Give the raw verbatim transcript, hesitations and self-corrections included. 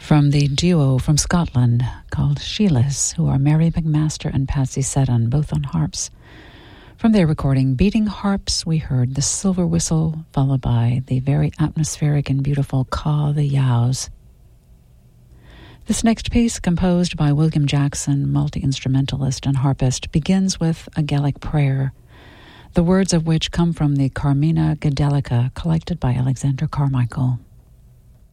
from the duo from Scotland called Sheilas, who are Mary McMaster and Patsy Seddon, both on harps. From their recording, Beating Harps, we heard The Silver Whistle, followed by the very atmospheric and beautiful Caw the Yows. This next piece, composed by William Jackson, multi-instrumentalist and harpist, begins with a Gaelic prayer, the words of which come from the Carmina Gadelica, collected by Alexander Carmichael.